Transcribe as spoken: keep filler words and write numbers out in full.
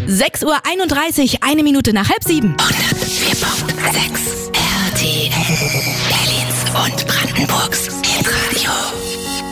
sechs Uhr einunddreißig, eine Minute nach halb sieben. hundertvier Komma sechs R T L. Berlins und Brandenburgs